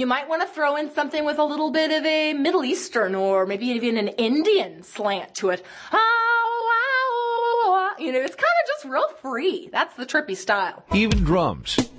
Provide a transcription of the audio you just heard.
you might want to throw in something with a little bit of a Middle Eastern or maybe even an Indian slant to it. You know, it's kind of just real free. That's the trippy style. Even drums.